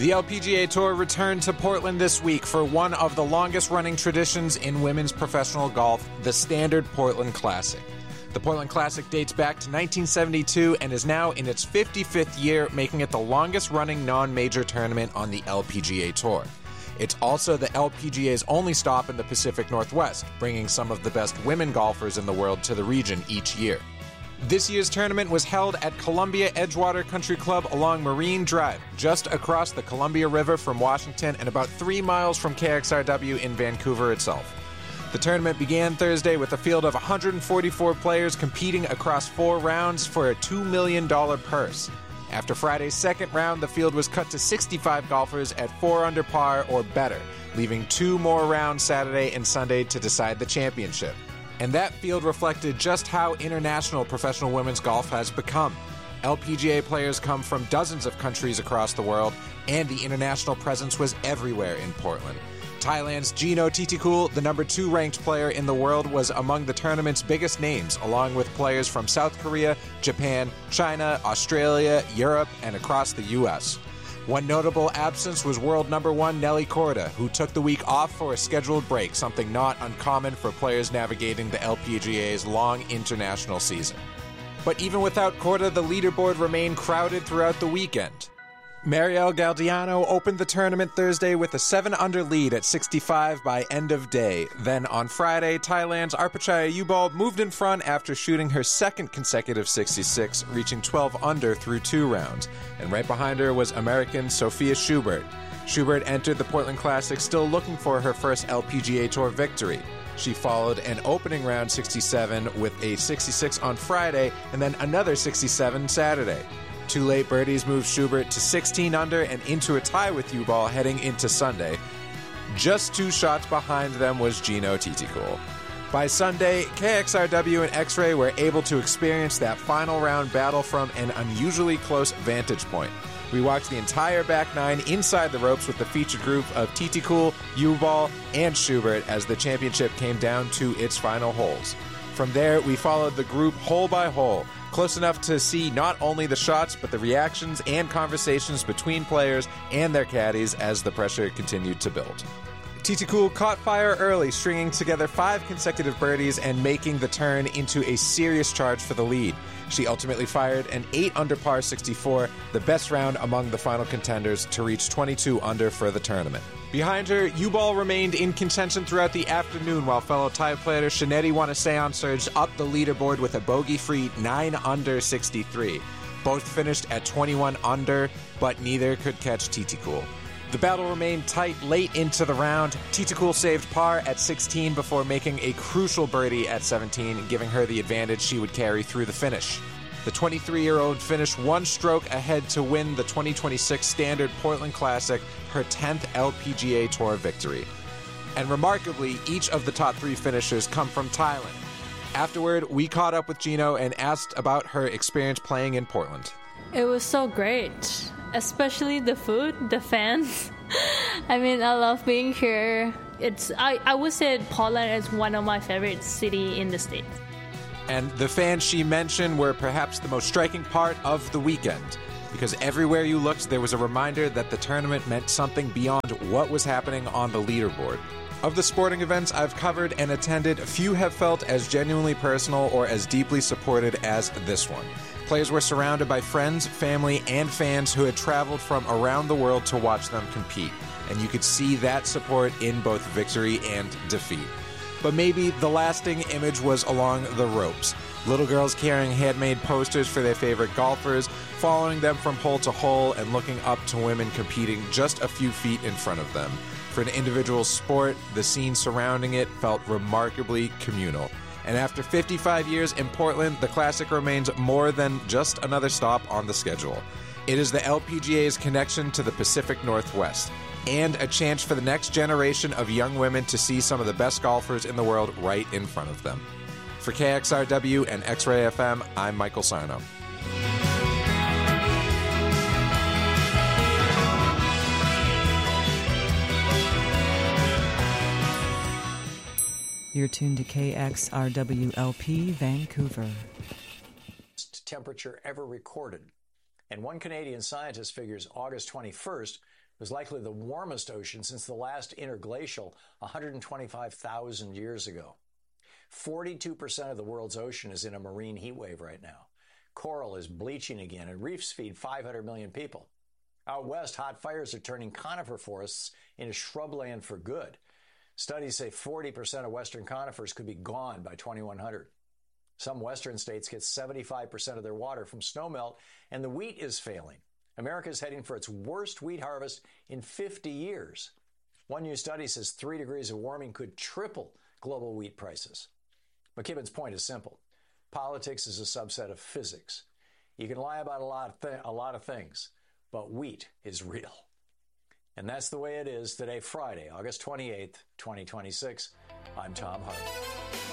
The LPGA Tour returned to Portland this week for one of the longest-running traditions in women's professional golf, the Standard Portland Classic. The Portland Classic dates back to 1972 and is now in its 55th year, making it the longest-running non-major tournament on the LPGA Tour. It's also the LPGA's only stop in the Pacific Northwest, bringing some of the best women golfers in the world to the region each year. This year's tournament was held at Columbia Edgewater Country Club along Marine Drive, just across the Columbia River from Washington and about 3 miles from KXRW in Vancouver itself. The tournament began Thursday with a field of 144 players competing across 4 rounds for a $2 million purse. After Friday's second round, the field was cut to 65 golfers at 4 under par or better, leaving 2 more rounds Saturday and Sunday to decide the championship. And that field reflected just how international professional women's golf has become. LPGA players come from dozens of countries across the world, and the international presence was everywhere in Portland. Thailand's Gino Titikul, the number 2 ranked player in the world, was among the tournament's biggest names, along with players from South Korea, Japan, China, Australia, Europe, and across the U.S. One notable absence was world number 1 Nelly Korda, who took the week off for a scheduled break, something not uncommon for players navigating the LPGA's long international season. But even without Korda, the leaderboard remained crowded throughout the weekend. Marielle Galdiano opened the tournament Thursday with a 7-under lead at 65 by end of day. Then on Friday, Thailand's Arpachaya Yubal moved in front after shooting her second consecutive 66, reaching 12 under through 2 rounds. And right behind her was American Sophia Schubert. Schubert entered the Portland Classic still looking for her first LPGA Tour victory. She followed an opening round 67 with a 66 on Friday and then another 67 Saturday. 2 late birdies moved Schubert to 16 under and into a tie with Yubal heading into Sunday. Just 2 shots behind them was Gino Titikul. By Sunday, KXRW and X-Ray were able to experience that final round battle from an unusually close vantage point. We watched the entire back 9 inside the ropes with the featured group of Titikul, Yubal, and Schubert as the championship came down to its final holes. From there, we followed the group hole by hole, close enough to see not only the shots, but the reactions and conversations between players and their caddies as the pressure continued to build. Titikul caught fire early, stringing together 5 consecutive birdies and making the turn into a serious charge for the lead. She ultimately fired an 8 under par 64, the best round among the final contenders, to reach 22 under for the tournament. Behind her, Yubal remained in contention throughout the afternoon, while fellow Thai player Shaneti Wanaseon surged up the leaderboard with a bogey-free 9 under 63. Both finished at 21 under, but neither could catch Titikul. The battle remained tight late into the round. Titikul saved par at 16 before making a crucial birdie at 17, giving her the advantage she would carry through the finish. The 23-year-old finished 1 stroke ahead to win the 2026 Standard Portland Classic, her 10th LPGA Tour victory. And remarkably, each of the top 3 finishers come from Thailand. Afterward, we caught up with Gino and asked about her experience playing in Portland. It was so great, especially the food, the fans. I mean, I love being here. I would say Portland is one of my favorite cities in the States. And the fans she mentioned were perhaps the most striking part of the weekend, because everywhere you looked, there was a reminder that the tournament meant something beyond what was happening on the leaderboard. Of the sporting events I've covered and attended, few have felt as genuinely personal or as deeply supported as this one. Players were surrounded by friends, family, and fans who had traveled from around the world to watch them compete, and you could see that support in both victory and defeat. But maybe the lasting image was along the ropes. Little girls carrying handmade posters for their favorite golfers, following them from hole to hole, and looking up to women competing just a few feet in front of them. For an individual sport, the scene surrounding it felt remarkably communal. And after 55 years in Portland, the Classic remains more than just another stop on the schedule. It is the LPGA's connection to the Pacific Northwest, and a chance for the next generation of young women to see some of the best golfers in the world right in front of them. For KXRW and X-Ray FM, I'm Michael Sarno. You're tuned to KXRWLP Vancouver. Temperature ever recorded. And one Canadian scientist figures August 21st was likely the warmest ocean since the last interglacial 125,000 years ago. 42% of the world's ocean is in a marine heat wave right now. Coral is bleaching again, and reefs feed 500 million people. Out west, hot fires are turning conifer forests into shrubland for good. Studies say 40% of western conifers could be gone by 2100. Some western states get 75% of their water from snowmelt, and the wheat is failing. America is heading for its worst wheat harvest in 50 years. One new study says 3 degrees of warming could triple global wheat prices. McKibben's point is simple. Politics is a subset of physics. You can lie about a lot of things, but wheat is real. And that's the way it is today, Friday, August 28th, 2026. I'm Tom Hardy.